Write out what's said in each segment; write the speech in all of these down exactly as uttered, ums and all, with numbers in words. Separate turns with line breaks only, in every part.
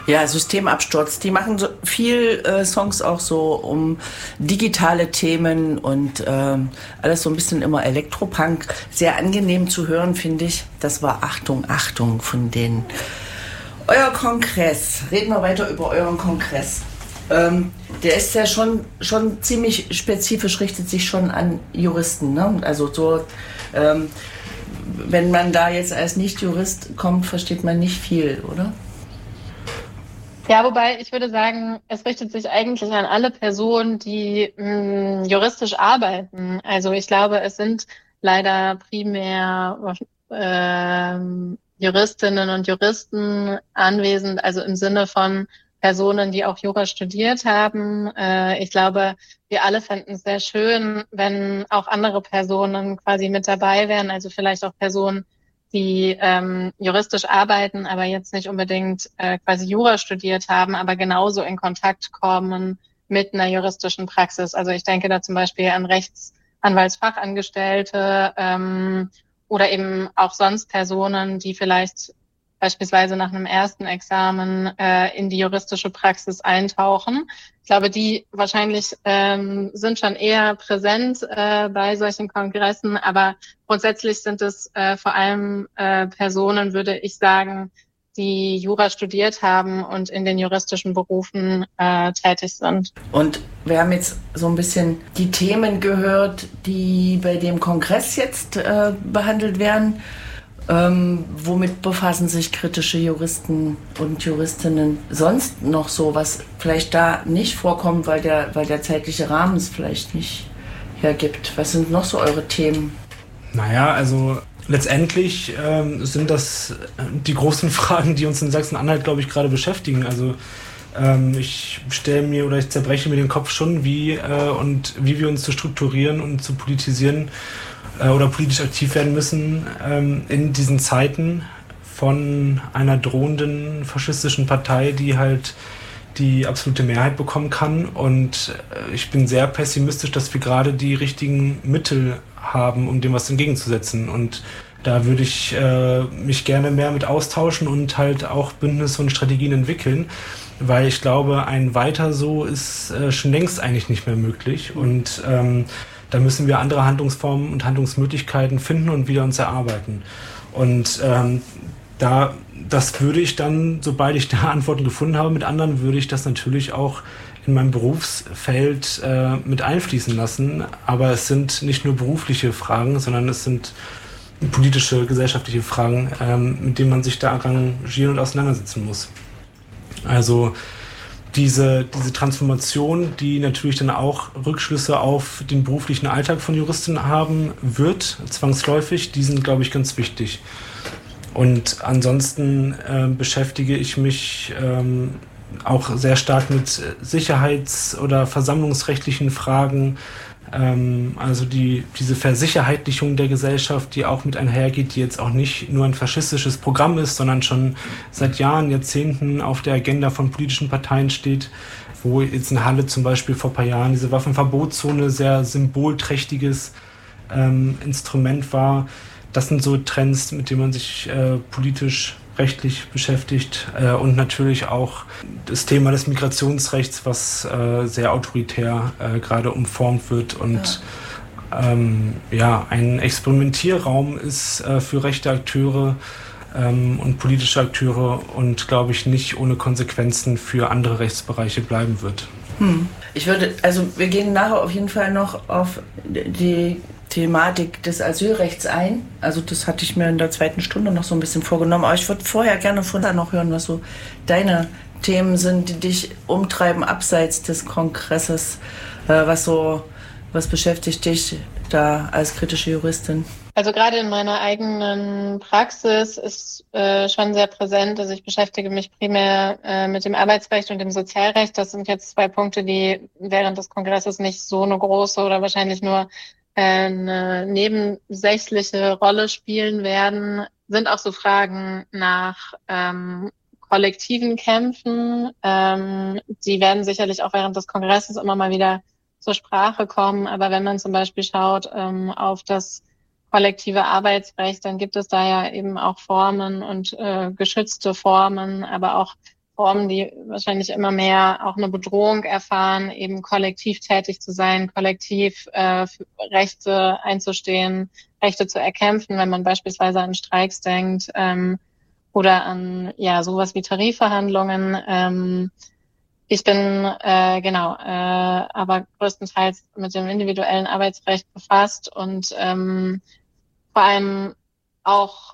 Ja, Systemabsturz. Die machen so viel äh, Songs auch so um digitale Themen und ähm, alles so ein bisschen immer Elektropunk. Sehr angenehm zu hören, finde ich. Das war Achtung, Achtung von denen. Euer Kongress. Reden wir weiter über euren Kongress. Ähm, der ist ja schon, schon ziemlich spezifisch, richtet sich schon an Juristen, ne? Also so, ähm, wenn man da jetzt als Nicht-Jurist kommt, versteht man nicht viel, oder?
Ja, wobei ich würde sagen, es richtet sich eigentlich an alle Personen, die mh, juristisch arbeiten. Also ich glaube, es sind leider primär ähm, Juristinnen und Juristen anwesend, also im Sinne von Personen, die auch Jura studiert haben. Äh, ich glaube, wir alle fänden es sehr schön, wenn auch andere Personen quasi mit dabei wären, also vielleicht auch Personen, die ähm, juristisch arbeiten, aber jetzt nicht unbedingt äh, quasi Jura studiert haben, aber genauso in Kontakt kommen mit einer juristischen Praxis. Also ich denke da zum Beispiel an Rechtsanwaltsfachangestellte ähm, oder eben auch sonst Personen, die vielleicht beispielsweise nach einem ersten Examen äh, in die juristische Praxis eintauchen. Ich glaube, die wahrscheinlich ähm, sind schon eher präsent äh, bei solchen Kongressen, aber grundsätzlich sind es äh, vor allem äh, Personen, würde ich sagen, die Jura studiert haben und in den juristischen Berufen äh, tätig sind.
Und wir haben jetzt so ein bisschen die Themen gehört, die bei dem Kongress jetzt äh, behandelt werden. Ähm, womit befassen sich kritische Juristen und Juristinnen sonst noch so, was vielleicht da nicht vorkommt, weil der, weil der zeitliche Rahmen es vielleicht nicht hergibt? Was sind noch so eure Themen?
Naja, also letztendlich ähm, sind das die großen Fragen, die uns in Sachsen-Anhalt, glaube ich, gerade beschäftigen. Also ähm, ich stelle mir oder ich zerbreche mir den Kopf schon, wie äh, und wie wir uns zu strukturieren und zu politisieren oder politisch aktiv werden müssen ähm, in diesen Zeiten von einer drohenden faschistischen Partei, die halt die absolute Mehrheit bekommen kann. Und äh, ich bin sehr pessimistisch, dass wir gerade die richtigen Mittel haben, um dem was entgegenzusetzen. Und da würde ich äh, mich gerne mehr mit austauschen und halt auch Bündnisse und Strategien entwickeln, weil ich glaube, ein Weiter so ist äh, schon längst eigentlich nicht mehr möglich. Und ähm, da müssen wir andere Handlungsformen und Handlungsmöglichkeiten finden und wieder uns erarbeiten. Und ähm, da, das würde ich dann, sobald ich da Antworten gefunden habe mit anderen, würde ich das natürlich auch in meinem Berufsfeld äh, mit einfließen lassen. Aber es sind nicht nur berufliche Fragen, sondern es sind politische, gesellschaftliche Fragen, ähm, mit denen man sich da arrangieren und auseinandersetzen muss. Also Diese, diese Transformation, die natürlich dann auch Rückschlüsse auf den beruflichen Alltag von Juristinnen haben wird, zwangsläufig, die sind, glaube ich, ganz wichtig. Und ansonsten äh, beschäftige ich mich ähm, auch sehr stark mit sicherheits- oder versammlungsrechtlichen Fragen, ähm, also die, diese Versicherheitlichung der Gesellschaft, die auch mit einhergeht, die jetzt auch nicht nur ein faschistisches Programm ist, sondern schon seit Jahren, Jahrzehnten auf der Agenda von politischen Parteien steht, wo jetzt in Halle zum Beispiel vor ein paar Jahren diese Waffenverbotszone sehr symbolträchtiges ähm, Instrument war. Das sind so Trends, mit denen man sich äh, politisch rechtlich beschäftigt äh, und natürlich auch das Thema des Migrationsrechts, was äh, sehr autoritär äh, gerade umformt wird und ja, ähm, ja ein Experimentierraum ist äh, für rechte Akteure ähm, und politische Akteure und glaube ich nicht ohne Konsequenzen für andere Rechtsbereiche bleiben wird.
Hm. Ich würde, also wir gehen nachher auf jeden Fall noch auf die Thematik des Asylrechts ein. Also das hatte ich mir in der zweiten Stunde noch so ein bisschen vorgenommen. Aber ich würde vorher gerne von da noch hören, was so deine Themen sind, die dich umtreiben abseits des Kongresses. Äh, was so, was beschäftigt dich da als kritische Juristin?
Also gerade in meiner eigenen Praxis ist äh, schon sehr präsent. Also ich beschäftige mich primär äh, mit dem Arbeitsrecht und dem Sozialrecht. Das sind jetzt zwei Punkte, die während des Kongresses nicht so eine große oder wahrscheinlich nur eine nebensächliche Rolle spielen werden. Sind auch so Fragen nach ähm, kollektiven Kämpfen. Ähm, die werden sicherlich auch während des Kongresses immer mal wieder zur Sprache kommen. Aber wenn man zum Beispiel schaut ähm, auf das kollektive Arbeitsrecht, dann gibt es da ja eben auch Formen und äh, geschützte Formen, aber auch Reformen, die wahrscheinlich immer mehr auch eine Bedrohung erfahren, eben kollektiv tätig zu sein, kollektiv äh, für Rechte einzustehen, Rechte zu erkämpfen, wenn man beispielsweise an Streiks denkt ähm, oder an ja sowas wie Tarifverhandlungen. Ähm, ich bin äh, genau, äh, aber größtenteils mit dem individuellen Arbeitsrecht befasst und ähm, vor allem auch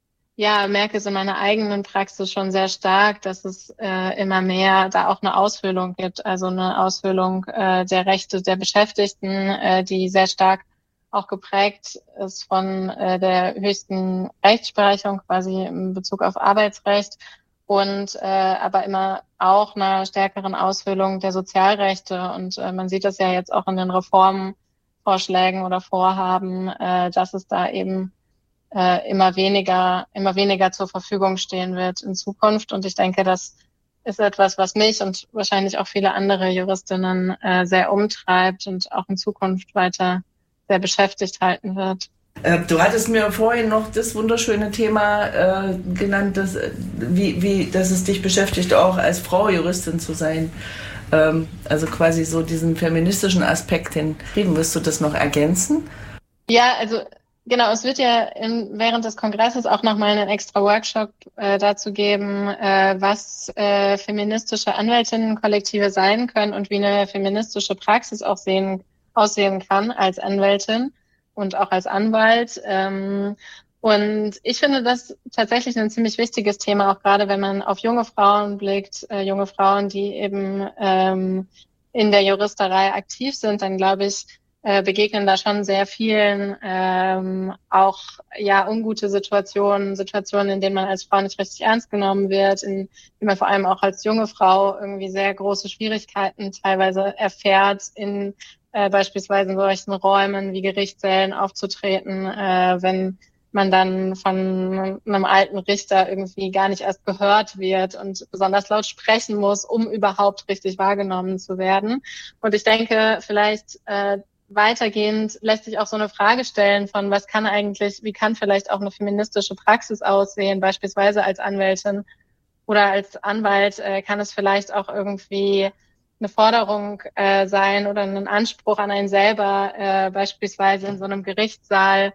ja, merke es in meiner eigenen Praxis schon sehr stark, dass es äh, immer mehr da auch eine Aushöhlung gibt, also eine Aushöhlung äh, der Rechte der Beschäftigten, äh, die sehr stark auch geprägt ist von äh, der höchsten Rechtsprechung quasi in Bezug auf Arbeitsrecht und äh, aber immer auch einer stärkeren Aushöhlung der Sozialrechte. Und äh, man sieht das ja jetzt auch in den Reformvorschlägen oder Vorhaben, äh, dass es da eben äh, immer weniger, immer weniger zur Verfügung stehen wird in Zukunft. Und ich denke, das ist etwas, was mich und wahrscheinlich auch viele andere Juristinnen äh, sehr umtreibt und auch in Zukunft weiter sehr beschäftigt halten wird.
Äh, du hattest mir vorhin noch das wunderschöne Thema äh, genannt, dass, wie, wie, dass es dich beschäftigt, auch als Frau Juristin zu sein. Ähm, also quasi so diesen feministischen Aspekt hinbringen. Wirst du das noch ergänzen?
Ja, also genau, es wird ja in, während des Kongresses auch nochmal einen extra Workshop äh, dazu geben, äh, was äh, feministische Anwältinnenkollektive sein können und wie eine feministische Praxis auch sehen, aussehen kann als Anwältin und auch als Anwalt. Ähm, und ich finde das tatsächlich ein ziemlich wichtiges Thema, auch gerade wenn man auf junge Frauen blickt, äh, junge Frauen, die eben ähm, in der Juristerei aktiv sind, dann glaube ich, begegnen da schon sehr vielen ähm, auch ja ungute Situationen, Situationen, in denen man als Frau nicht richtig ernst genommen wird, in denen man vor allem auch als junge Frau irgendwie sehr große Schwierigkeiten teilweise erfährt, in äh, beispielsweise in solchen Räumen wie Gerichtssälen aufzutreten, äh, wenn man dann von einem alten Richter irgendwie gar nicht erst gehört wird und besonders laut sprechen muss, um überhaupt richtig wahrgenommen zu werden. Und ich denke, vielleicht äh, weitergehend lässt sich auch so eine Frage stellen von, was kann eigentlich, wie kann vielleicht auch eine feministische Praxis aussehen, beispielsweise als Anwältin oder als Anwalt, äh, kann es vielleicht auch irgendwie eine Forderung äh, sein oder ein Anspruch an einen selber, äh, beispielsweise in so einem Gerichtssaal,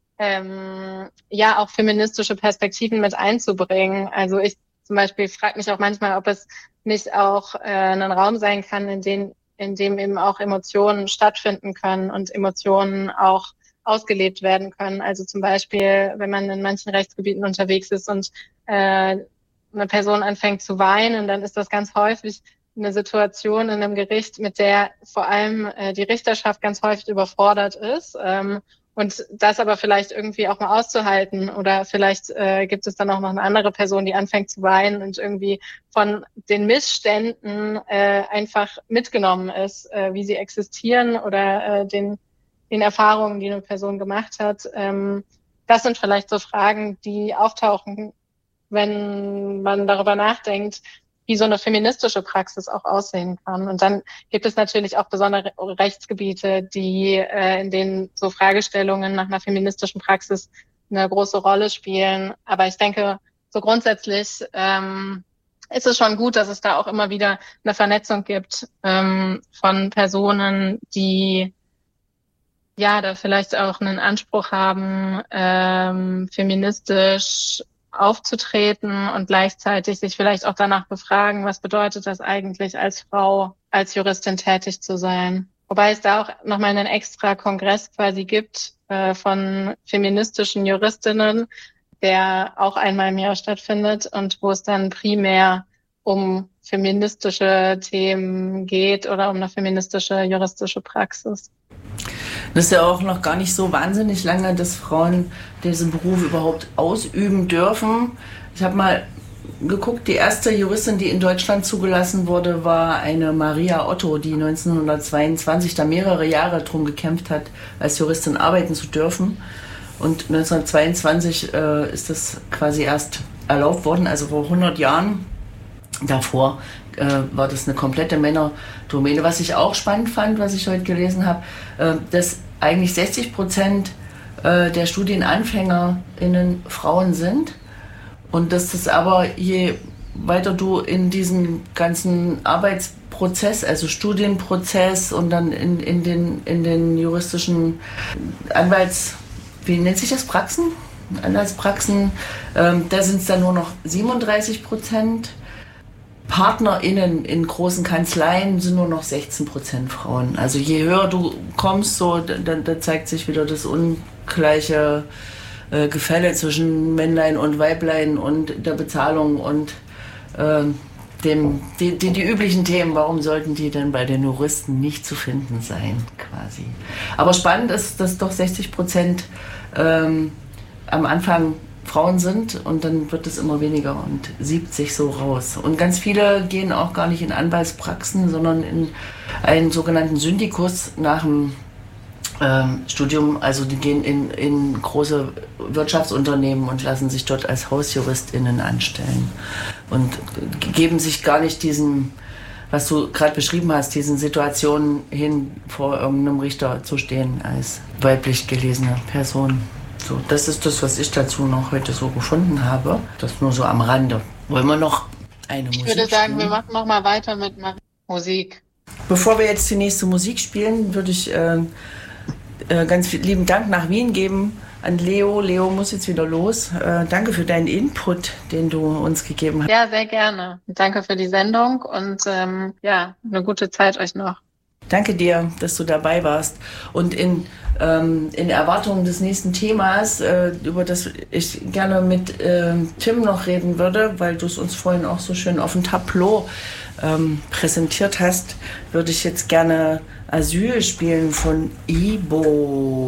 ähm, ja auch feministische Perspektiven mit einzubringen. Also ich zum Beispiel frage mich auch manchmal, ob es nicht auch äh, ein Raum sein kann, in dem in dem eben auch Emotionen stattfinden können und Emotionen auch ausgelebt werden können. Also zum Beispiel, wenn man in manchen Rechtsgebieten unterwegs ist und äh, eine Person anfängt zu weinen, dann ist das ganz häufig eine Situation in einem Gericht, mit der vor allem äh, die Richterschaft ganz häufig überfordert ist. Ähm, und das aber vielleicht irgendwie auch mal auszuhalten oder vielleicht äh, gibt es dann auch noch eine andere Person, die anfängt zu weinen und irgendwie von den Missständen äh, einfach mitgenommen ist, äh, wie sie existieren oder äh, den, den Erfahrungen, die eine Person gemacht hat. Ähm, das sind vielleicht so Fragen, die auftauchen, wenn man darüber nachdenkt, wie so eine feministische Praxis auch aussehen kann. Und dann gibt es natürlich auch besondere Rechtsgebiete, die äh, in denen so Fragestellungen nach einer feministischen Praxis eine große Rolle spielen. Aber ich denke, so grundsätzlich ähm, ist es schon gut, dass es da auch immer wieder eine Vernetzung gibt ähm, von Personen, die ja da vielleicht auch einen Anspruch haben, ähm, feministisch aufzutreten und gleichzeitig sich vielleicht auch danach befragen, was bedeutet das eigentlich als Frau, als Juristin tätig zu sein. Wobei es da auch nochmal einen extra Kongress quasi gibt äh, von feministischen Juristinnen, der auch einmal im Jahr stattfindet und wo es dann primär um feministische Themen geht oder um eine feministische juristische Praxis.
Das ist ja auch noch gar nicht so wahnsinnig lange, dass Frauen diesen Beruf überhaupt ausüben dürfen. Ich habe mal geguckt, die erste Juristin, die in Deutschland zugelassen wurde, war eine Maria Otto, die neunzehnhundertzweiundzwanzig da mehrere Jahre drum gekämpft hat, als Juristin arbeiten zu dürfen. Und neunzehnhundertzweiundzwanzig äh, ist das quasi erst erlaubt worden, also vor hundert Jahren. Davor äh, war das eine komplette Männerdomäne. Was ich auch spannend fand, was ich heute gelesen habe, äh, dass eigentlich sechzig Prozent äh, der StudienanfängerInnen Frauen sind und dass das aber, je weiter du in diesem ganzen Arbeitsprozess, also Studienprozess und dann in, in, den, in den juristischen Anwalts, wie nennt sich das, Praxen? Anwaltspraxen, ähm, da sind es dann nur noch siebenunddreißig Prozent. PartnerInnen in großen Kanzleien sind nur noch sechzehn Prozent Frauen. Also je höher du kommst, so, da, da zeigt sich wieder das ungleiche äh, Gefälle zwischen Männlein und Weiblein und der Bezahlung und äh, dem, die, die, die üblichen Themen. Warum sollten die denn bei den Juristen nicht zu finden sein, quasi? Aber spannend ist, dass doch sechzig Prozent ähm, am Anfang Frauen sind und dann wird es immer weniger und siebt sich so raus. Und ganz viele gehen auch gar nicht in Anwaltspraxen, sondern in einen sogenannten Syndikus nach dem ähm, Studium. Also die gehen in, in große Wirtschaftsunternehmen und lassen sich dort als HausjuristInnen anstellen und geben sich gar nicht diesen, was du gerade beschrieben hast, diesen Situationen hin, vor irgendeinem Richter zu stehen als weiblich gelesene Person. So, das ist das, was ich dazu noch heute so gefunden habe. Das nur so am Rande. Wollen wir noch eine
ich
Musik
Ich würde sagen,
spielen?
wir machen noch mal weiter mit Musik.
Bevor wir jetzt die nächste Musik spielen, würde ich äh, äh, ganz viel, lieben Dank nach Wien geben an Leo. Leo muss jetzt wieder los. Äh, danke für deinen Input, den du uns gegeben hast.
Ja, sehr gerne. Danke für die Sendung und ähm, ja, eine gute Zeit euch noch.
Danke dir, dass du dabei warst. Und in, ähm, in Erwartung des nächsten Themas, äh, über das ich gerne mit äh, Tim noch reden würde, weil du es uns vorhin auch so schön auf dem Tableau ähm, präsentiert hast, würde ich jetzt gerne Asyl spielen von Ibo.